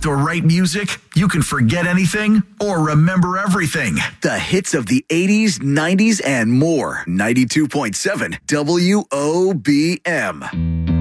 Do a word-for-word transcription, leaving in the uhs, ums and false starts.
the right music, you can forget anything or remember everything. The hits of the eighties, nineties, and more. ninety-two point seven W O B M.